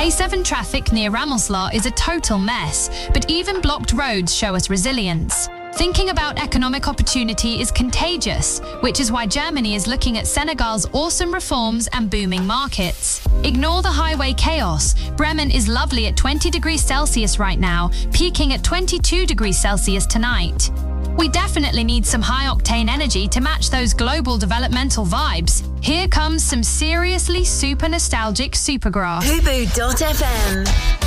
A7 traffic near Ramelslaw is a total mess, but even blocked roads show us resilience. Thinking about economic opportunity is contagious, which is why Germany is looking at Senegal's awesome reforms and booming markets. Ignore the highway chaos. Bremen is lovely at 20 degrees Celsius right now, peaking at 22 degrees Celsius tonight. We definitely need some high-octane energy to match those global developmental vibes. Here comes some seriously super nostalgic Supergrass. Hubu.fm